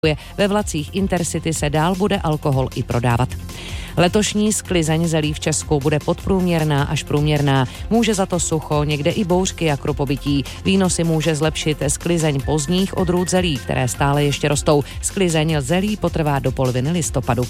Ve vlacích Intercity se dál bude alkohol i prodávat. Letošní sklizeň zelí v Česku bude podprůměrná až průměrná. Může za to sucho, někde i bouřky a krupobytí. Výnosy může zlepšit sklizeň pozdních odrůd zelí, které stále ještě rostou. Sklizeň zelí potrvá do poloviny listopadu.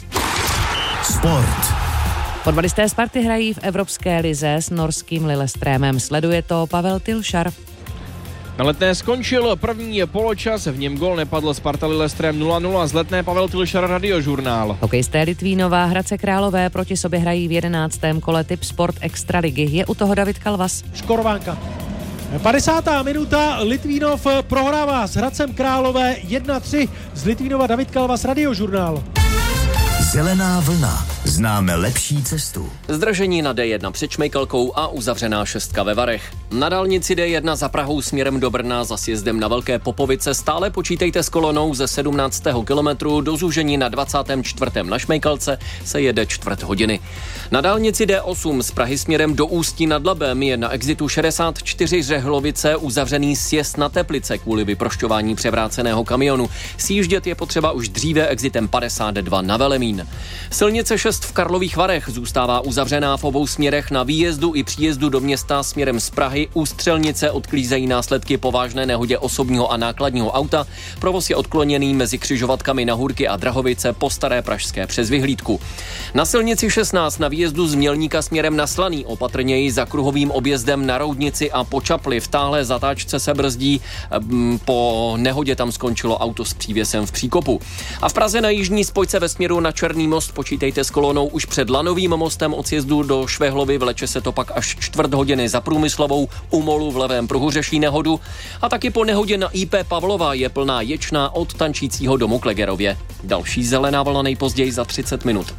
Sport. Fotbalisté Sparty hrají v Evropské lize s norským Lillestrømem. Sleduje to Pavel Tylšar. Na Letné skončil první poločas, v něm gól nepadl. Sparta Lillestrøm 0-0, z Letné Pavel Tylšar, Radiožurnál. Hokejisté Litvínova Hradce Králové proti sobě hrají v 11. kole Tip Sport Extraligy. Je u toho David Kalvas. Škorvánka. 50. minuta, Litvínov prohrává s Hradcem Králové 1-3. Z Litvínova David Kalvas, Radiožurnál. Zelená vlna. Známe lepší cestu. Zdržení na D1 před Šmejkalkou a uzavřená šestka ve Varech. Na dálnici D1 za Prahou směrem do Brna za sjezdem na Velké Popovice stále počítejte s kolonou ze 17. kilometru. Do zúžení na 24. na Šmejkalce se jede čtvrt hodiny. Na dálnici D8 z Prahy směrem do Ústí nad Labem je na exitu 64 Řehlovice uzavřený sjezd na Teplice kvůli vyprošťování převráceného kamionu. Sjíždět je potřeba už dříve exitem 52 na Velemín. Silnice 6 v Karlových Varech zůstává uzavřená v obou směrech na výjezdu i příjezdu do města směrem z Prahy. U Střelnice odklízejí následky po vážné nehodě osobního a nákladního auta. Provoz je odkloněný mezi křižovatkami na Hůrky a Drahovice po Staré Pražské přes Vyhlídku. Na silnici 16 na výjezdu z Mělníka směrem na Slaný opatrněji za kruhovým objezdem na Roudnici a po Čapli. V táhlé zatáčce se brzdí. Po nehodě tam skončilo auto s přívěsem v příkopu. A v Praze na jižní spojce ve směru na Černý most počítejte s kolonou už před Lanovým mostem od sjezdu do Švehlovy, vleče se to pak až čtvrt hodiny za Průmyslovou. U Molu v levém pruhu řeší nehodu a taky po nehodě na IP Pavlova je plná Ječná od Tančícího domu Klegerově. Další zelená vlna nejpozději za 30 minut.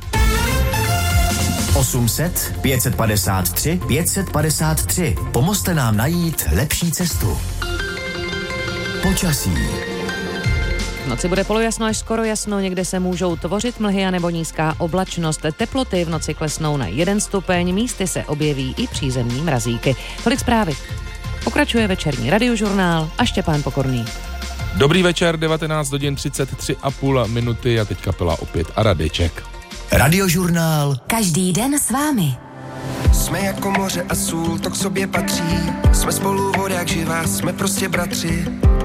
800 553 553. Pomozte nám najít lepší cestu. Počasí. V noci bude polojasno až skoro jasno, někde se můžou tvořit mlhy a nebo nízká oblačnost. Teploty v noci klesnou na 1 stupeň, místy se objeví i přízemní mrazíky. Tolik zprávy. Pokračuje večerní Radiožurnál a Štěpán Pokorný. Dobrý večer, 19 hodin 33,5 minuty a teď kapela opět a Radeček. Radiožurnál. Každý den s vámi. Jsme jako moře a sůl, to k sobě patří. Jsme spolu vodák živá, jsme prostě bratři.